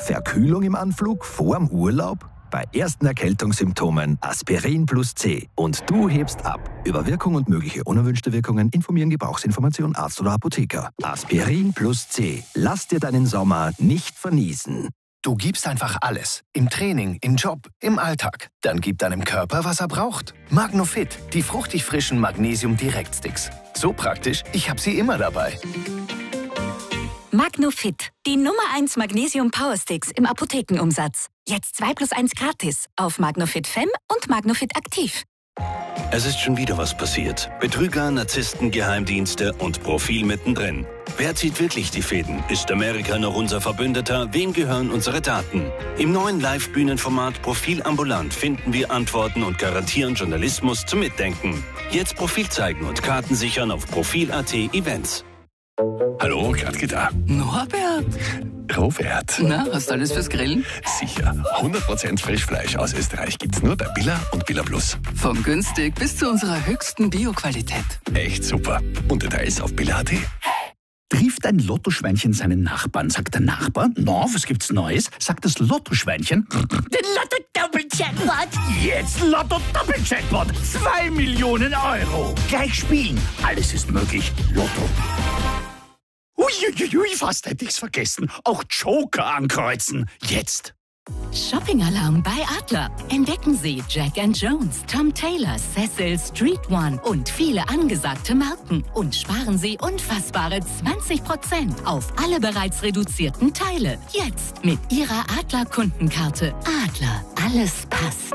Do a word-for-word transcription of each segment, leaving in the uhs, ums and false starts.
Verkühlung im Anflug vorm Urlaub? Bei ersten Erkältungssymptomen Aspirin plus C und du hebst ab. Über Wirkung und mögliche unerwünschte Wirkungen informieren Gebrauchsinformation Arzt oder Apotheker. Aspirin plus C. Lass dir deinen Sommer nicht verniesen. Du gibst einfach alles. Im Training, im Job, im Alltag. Dann gib deinem Körper, was er braucht. Magnofit, die fruchtig frischen Magnesium-Direkt-Sticks. So praktisch, ich habe sie immer dabei. Magnofit, die Nummer eins Magnesium Power Sticks im Apothekenumsatz. Jetzt zwei plus eins gratis auf Magnofit Fem und Magnofit Aktiv. Es ist schon wieder was passiert. Betrüger, Narzissten, Geheimdienste und Profil mittendrin. Wer zieht wirklich die Fäden? Ist Amerika noch unser Verbündeter? Wem gehören unsere Daten? Im neuen Live-Bühnenformat Profil ambulant finden wir Antworten und garantieren Journalismus zum Mitdenken. Jetzt Profil zeigen und Karten sichern auf Profil punkt at Events. Hallo, Gradke da. Norbert. Robert. Na, hast du alles fürs Grillen? Sicher. hundert Prozent Frischfleisch aus Österreich gibt's nur bei Billa und Billa Plus. Vom günstig bis zu unserer höchsten Bio-Qualität. Echt super. Und Details auf Billa punkt at. Trifft ein Lottoschweinchen seinen Nachbarn, sagt der Nachbar, na, was gibt's Neues? Sagt das Lottoschweinchen, den Lotto-Doppel-Jackpot. Jetzt Lotto-Doppel-Jackpot. Zwei Millionen Euro. Gleich spielen. Alles ist möglich. Lotto. Uiuiui, fast hätte ich's vergessen. Auch Joker ankreuzen. Jetzt. Shopping-Alarm bei Adler. Entdecken Sie Jack and Jones, Tom Taylor, Cecil, Street One und viele angesagte Marken. Und sparen Sie unfassbare zwanzig Prozent auf alle bereits reduzierten Teile. Jetzt mit Ihrer Adler-Kundenkarte. Adler, alles passt.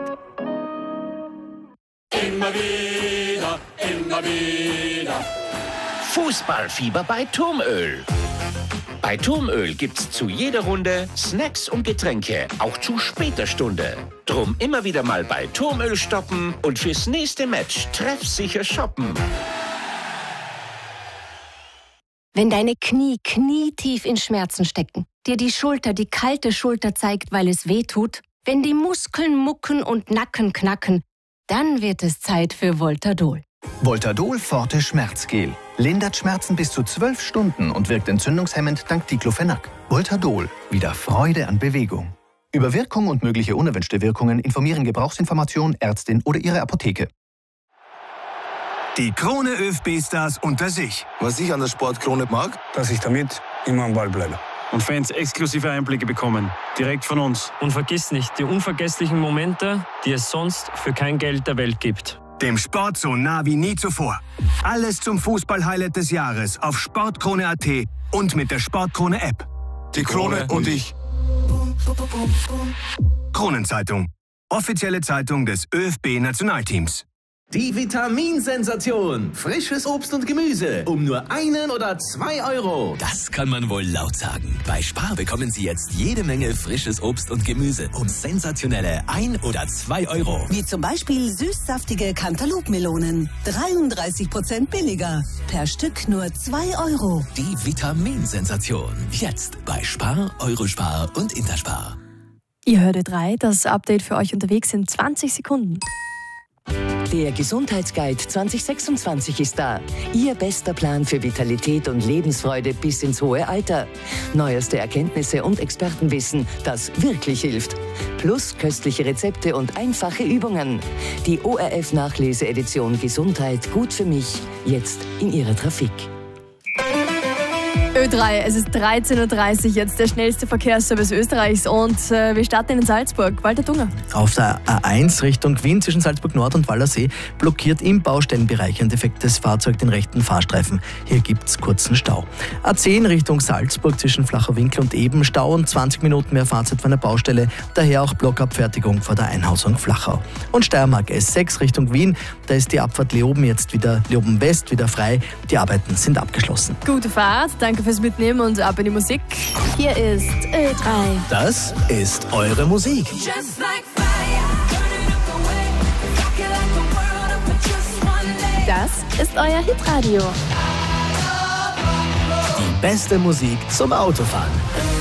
Immer wieder, immer wieder. Fußballfieber bei Turmöl. Bei Turmöl gibt's zu jeder Runde Snacks und Getränke, auch zu später Stunde. Drum immer wieder mal bei Turmöl stoppen und fürs nächste Match treffsicher shoppen. Wenn deine Knie knietief in Schmerzen stecken, dir die Schulter die kalte Schulter zeigt, weil es weh tut, wenn die Muskeln mucken und Nacken knacken, dann wird es Zeit für Voltadol. Voltadol Forte Schmerzgel. Lindert Schmerzen bis zu zwölf Stunden und wirkt entzündungshemmend dank Diclofenac. Voltadol. Wieder Freude an Bewegung. Über Wirkung und mögliche unerwünschte Wirkungen informieren Gebrauchsinformation, Ärztin oder Ihre Apotheke. Die Krone ÖFB-Stars unter sich. Was ich an der Sportkrone mag, dass ich damit immer am Ball bleibe. Und Fans exklusive Einblicke bekommen, direkt von uns. Und vergiss nicht, die unvergesslichen Momente, die es sonst für kein Geld der Welt gibt. Dem Sport so nah wie nie zuvor. Alles zum Fußball-Highlight des Jahres auf sportkrone punkt at und mit der Sportkrone-App. Die Krone und ich. Kronenzeitung. Offizielle Zeitung des ÖFB-Nationalteams. Die Vitaminsensation. Frisches Obst und Gemüse. Um nur einen oder zwei Euro. Das kann man wohl laut sagen. Bei Spar bekommen Sie jetzt jede Menge frisches Obst und Gemüse. Um sensationelle ein oder zwei Euro. Wie zum Beispiel süßsaftige Cantaloupe-Melonen. dreiunddreißig Prozent billiger. Per Stück nur zwei Euro. Die Vitaminsensation. Jetzt bei Spar, Eurospar und Interspar. Ihr hört Ö drei, das Update für euch unterwegs in zwanzig Sekunden. Der Gesundheitsguide zwanzig sechsundzwanzig ist da. Ihr bester Plan für Vitalität und Lebensfreude bis ins hohe Alter. Neueste Erkenntnisse und Expertenwissen, das wirklich hilft. Plus köstliche Rezepte und einfache Übungen. Die O R F-Nachlese-Edition Gesundheit gut für mich, jetzt in Ihrer Trafik. Ö drei, es ist dreizehn Uhr dreißig, jetzt der schnellste Verkehrsservice Österreichs und äh, wir starten in Salzburg. Walter Dunger. Auf der A eins Richtung Wien zwischen Salzburg Nord und Wallersee blockiert im Baustellenbereich ein defektes Fahrzeug den rechten Fahrstreifen. Hier gibt's kurzen Stau. A zehn Richtung Salzburg zwischen Flacher Winkel und Eben Stau und zwanzig Minuten mehr Fahrzeit von der Baustelle, daher auch Blockabfertigung vor der Einhausung Flachau. Und Steiermark S sechs Richtung Wien, da ist die Abfahrt Leoben jetzt wieder, Leoben West wieder frei. Die Arbeiten sind abgeschlossen. Gute Fahrt, danke fürs Mitnehmen und ab in die Musik. Hier ist Ö drei. Das ist eure Musik. Das ist euer Hitradio. Die beste Musik zum Autofahren.